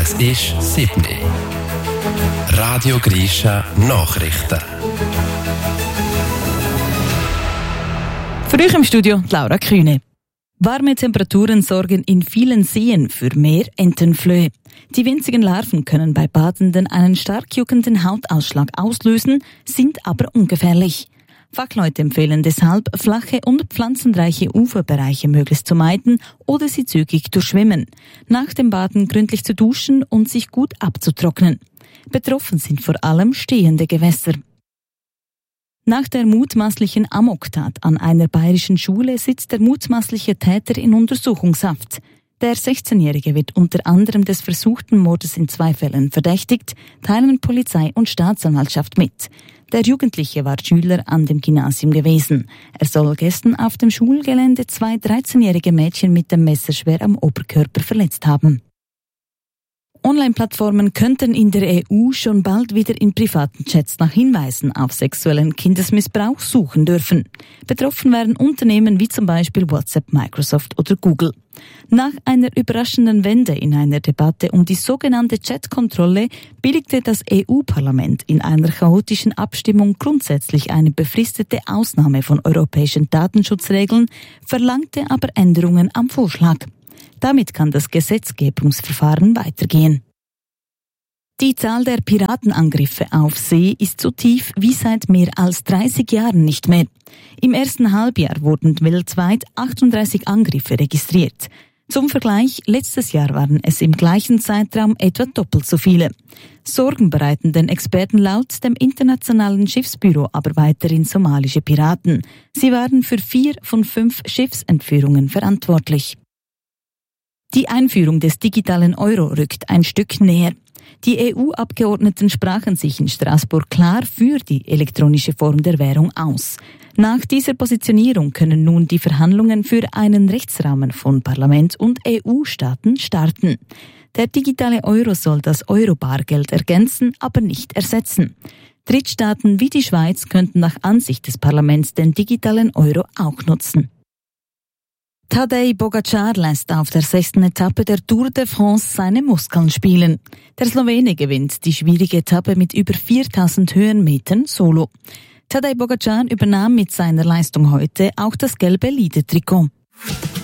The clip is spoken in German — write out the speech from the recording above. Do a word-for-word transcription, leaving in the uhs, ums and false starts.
Es ist sieben Uhr. Radio Grisha Nachrichten. Für euch im Studio Laura Kühne. Warme Temperaturen sorgen in vielen Seen für mehr Entenflöhe. Die winzigen Larven können bei Badenden einen stark juckenden Hautausschlag auslösen, sind aber ungefährlich. Fachleute empfehlen deshalb, flache und pflanzenreiche Uferbereiche möglichst zu meiden oder sie zügig durchschwimmen. Nach dem Baden gründlich zu duschen und sich gut abzutrocknen. Betroffen sind vor allem stehende Gewässer. Nach der mutmaßlichen Amoktat an einer bayerischen Schule sitzt der mutmaßliche Täter in Untersuchungshaft. Der sechzehnjährige wird unter anderem des versuchten Mordes in zwei Fällen verdächtigt, teilen Polizei und Staatsanwaltschaft mit. Der Jugendliche war Schüler an dem Gymnasium gewesen. Er soll gestern auf dem Schulgelände zwei dreizehnjährige Mädchen mit dem Messer schwer am Oberkörper verletzt haben. Online-Plattformen könnten in der E U schon bald wieder in privaten Chats nach Hinweisen auf sexuellen Kindesmissbrauch suchen dürfen. Betroffen wären Unternehmen wie zum Beispiel WhatsApp, Microsoft oder Google. Nach einer überraschenden Wende in einer Debatte um die sogenannte Chat-Kontrolle billigte das E U-Parlament in einer chaotischen Abstimmung grundsätzlich eine befristete Ausnahme von europäischen Datenschutzregeln, verlangte aber Änderungen am Vorschlag. Damit kann das Gesetzgebungsverfahren weitergehen. Die Zahl der Piratenangriffe auf See ist so tief wie seit mehr als dreißig Jahren nicht mehr. Im ersten Halbjahr wurden weltweit achtunddreißig Angriffe registriert. Zum Vergleich, letztes Jahr waren es im gleichen Zeitraum etwa doppelt so viele. Sorgen bereiten den Experten laut dem internationalen Schiffsbüro aber weiterhin somalische Piraten. Sie waren für vier von fünf Schiffsentführungen verantwortlich. Die Einführung des digitalen Euro rückt ein Stück näher. Die E U-Abgeordneten sprachen sich in Straßburg klar für die elektronische Form der Währung aus. Nach dieser Positionierung können nun die Verhandlungen für einen Rechtsrahmen von Parlament und E U-Staaten starten. Der digitale Euro soll das Euro-Bargeld ergänzen, aber nicht ersetzen. Drittstaaten wie die Schweiz könnten nach Ansicht des Parlaments den digitalen Euro auch nutzen. Tadej Pogačar lässt auf der sechsten Etappe der Tour de France seine Muskeln spielen. Der Slowene gewinnt die schwierige Etappe mit über viertausend Höhenmetern solo. Tadej Pogačar übernahm mit seiner Leistung heute auch das gelbe Leader-Trikot.